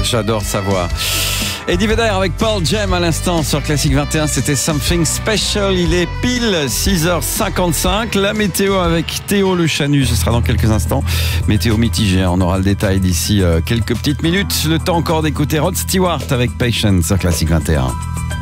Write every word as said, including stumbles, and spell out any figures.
j'adore sa voix. Eddie Vedder avec Pearl Jam à l'instant sur Classique vingt et un, c'était Something Special. Il est pile six heures cinquante-cinq. La météo avec Théo Le Chanu, ce sera dans quelques instants. Météo mitigée, on aura le détail d'ici quelques petites minutes. Le temps encore d'écouter Rod Stewart avec Patience sur Classique vingt et un.